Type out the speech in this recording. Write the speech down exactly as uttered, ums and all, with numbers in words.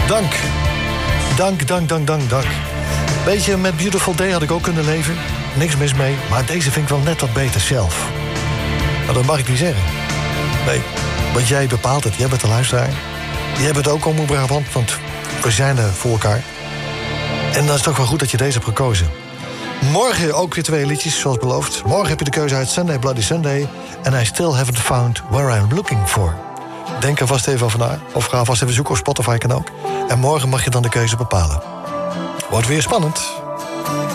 Dank. Dank, dank, dank, dank, dank. Beetje met Beautiful Day had ik ook kunnen leven. Niks mis mee, maar deze vind ik wel net wat beter zelf. Maar dat mag ik niet zeggen. Nee, want jij bepaalt het. Jij bent de luisteraar. Jij bent ook Omroep Brabant, want we zijn er voor elkaar. En dan is het toch wel goed dat je deze hebt gekozen. Morgen ook weer twee liedjes, zoals beloofd. Morgen heb je de keuze uit Sunday Bloody Sunday en I Still Haven't Found Where I'm Looking For. Denk er vast even over na. Of ga vast even zoeken op Spotify, kan ook. En morgen mag je dan de keuze bepalen. Wordt weer spannend.